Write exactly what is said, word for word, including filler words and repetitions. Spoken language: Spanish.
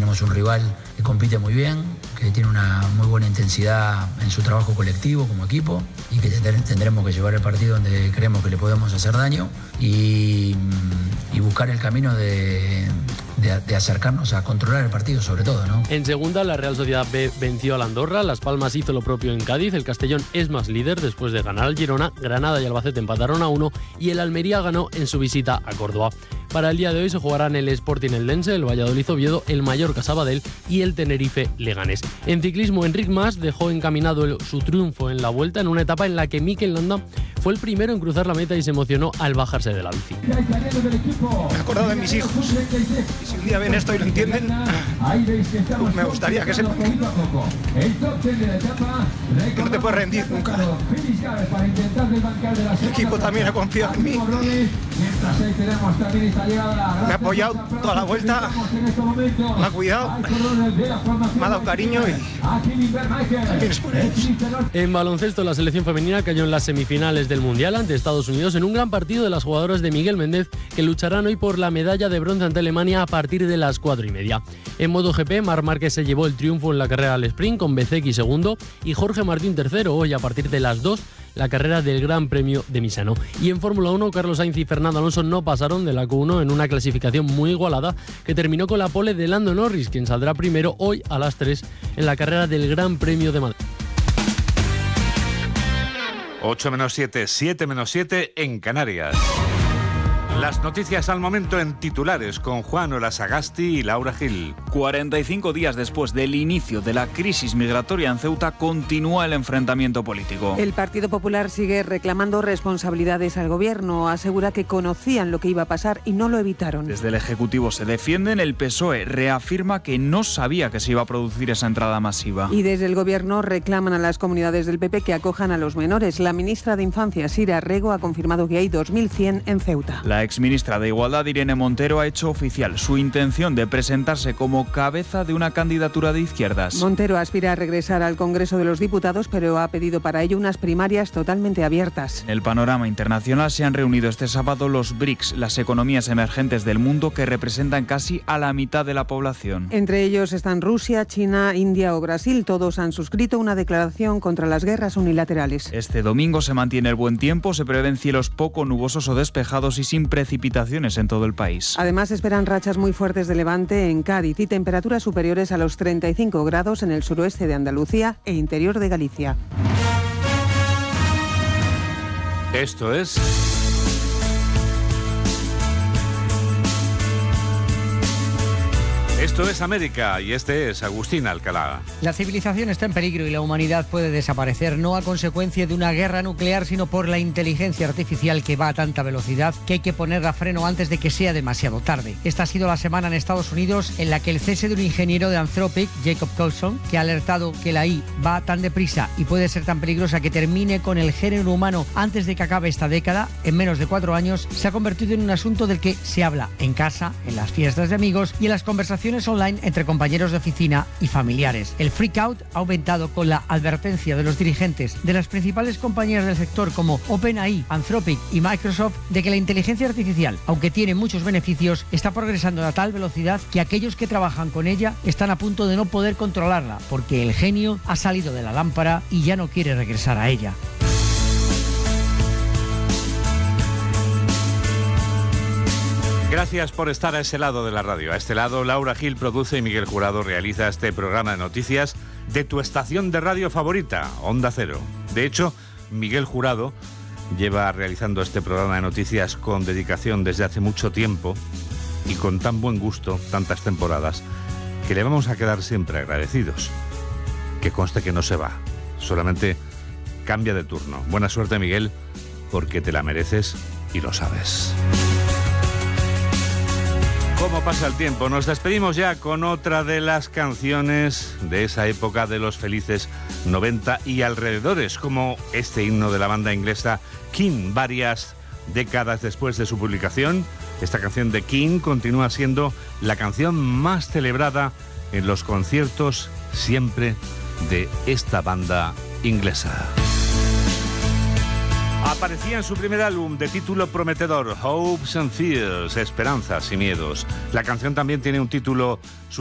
tenemos un rival que compite muy bien, que tiene una muy buena intensidad en su trabajo colectivo como equipo y que tendremos que llevar el partido donde creemos que le podemos hacer daño y, y buscar el camino de, de, de acercarnos a controlar el partido sobre todo, ¿no? En segunda, la Real Sociedad B venció al Andorra, Las Palmas hizo lo propio en Cádiz, el Castellón es más líder después de ganar al Girona, Granada y Albacete empataron a uno y el Almería ganó en su visita a Córdoba. Para el día de hoy se jugarán el Sporting Eldense, el Valladolid Oviedo, el Mallorca Sabadell y el Tenerife Leganés. En ciclismo, Enric Mas dejó encaminado el, su triunfo en la Vuelta en una etapa en la que Mikel Landa fue el primero en cruzar la meta y se emocionó al bajarse de la bici. Me he acordado de mis hijos y si un día ven esto y lo entienden, pues me gustaría que sepan que no te puedes rendir nunca. El equipo también ha confiado en mí. Me ha apoyado toda la vuelta, me ha cuidado, me ha dado cariño y también es por ellos. En baloncesto, la selección femenina cayó en las semifinales del Mundial ante Estados Unidos en un gran partido de las jugadoras de Miguel Méndez que lucharán hoy por la medalla de bronce ante Alemania a partir de las cuatro y media. En MotoGP, Marc Márquez se llevó el triunfo en la carrera al sprint con Bezzecchi segundo y Jorge Martín tercero hoy a partir de las dos la carrera del Gran Premio de Misano. Y en Fórmula uno, Carlos Sainz y Fernando Alonso no pasaron de la Q uno en una clasificación muy igualada que terminó con la pole de Lando Norris, quien saldrá primero hoy a las tres en la carrera del Gran Premio de Madrid. ocho menos siete, siete menos siete en Canarias. Las noticias al momento en titulares con Juan Olasagasti y Laura Gil. cuarenta y cinco días después del inicio de la crisis migratoria en Ceuta, continúa el enfrentamiento político. El Partido Popular sigue reclamando responsabilidades al gobierno. Asegura que conocían lo que iba a pasar y no lo evitaron. Desde el Ejecutivo se defienden, el P S O E reafirma que no sabía que se iba a producir esa entrada masiva. Y desde el gobierno reclaman a las comunidades del P P que acojan a los menores. La ministra de Infancia, Sira Rego, ha confirmado que hay dos mil cien en Ceuta. La exministra de Igualdad, Irene Montero, ha hecho oficial su intención de presentarse como cabeza de una candidatura de izquierdas. Montero aspira a regresar al Congreso de los Diputados, pero ha pedido para ello unas primarias totalmente abiertas. En el panorama internacional se han reunido este sábado los B R I C S, las economías emergentes del mundo que representan casi a la mitad de la población. Entre ellos están Rusia, China, India o Brasil. Todos han suscrito una declaración contra las guerras unilaterales. Este domingo se mantiene el buen tiempo, se prevén cielos poco nubosos o despejados y sin precipitaciones en todo el país. Además, esperan rachas muy fuertes de levante en Cádiz y temperaturas superiores a los treinta y cinco grados en el suroeste de Andalucía e interior de Galicia. Esto es... Esto es América y este es Agustín Alcalá. La civilización está en peligro y la humanidad puede desaparecer, no a consecuencia de una guerra nuclear, sino por la inteligencia artificial que va a tanta velocidad que hay que poner a freno antes de que sea demasiado tarde. Esta ha sido la semana en Estados Unidos en la que el cese de un ingeniero de Anthropic, Jacob Colson, que ha alertado que la I A va tan deprisa y puede ser tan peligrosa que termine con el género humano antes de que acabe esta década, en menos de cuatro años, se ha convertido en un asunto del que se habla en casa, en las fiestas de amigos y en las conversaciones online entre compañeros de oficina y familiares. El freak out ha aumentado con la advertencia de los dirigentes de las principales compañías del sector como OpenAI, Anthropic y Microsoft de que la inteligencia artificial, aunque tiene muchos beneficios, está progresando a tal velocidad que aquellos que trabajan con ella están a punto de no poder controlarla porque el genio ha salido de la lámpara y ya no quiere regresar a ella. Gracias por estar a ese lado de la radio. A este lado, Laura Gil produce y Miguel Jurado realiza este programa de noticias de tu estación de radio favorita, Onda Cero. De hecho, Miguel Jurado lleva realizando este programa de noticias con dedicación desde hace mucho tiempo y con tan buen gusto, tantas temporadas, que le vamos a quedar siempre agradecidos. Que conste que no se va, solamente cambia de turno. Buena suerte, Miguel, porque te la mereces y lo sabes. ¿Cómo pasa el tiempo? Nos despedimos ya con otra de las canciones de esa época de los felices noventa y alrededores, como este himno de la banda inglesa King. Varias décadas después de su publicación, esta canción de King continúa siendo la canción más celebrada en los conciertos siempre de esta banda inglesa. Aparecía en su primer álbum de título prometedor, Hopes and Fears, Esperanzas y Miedos. La canción también tiene un título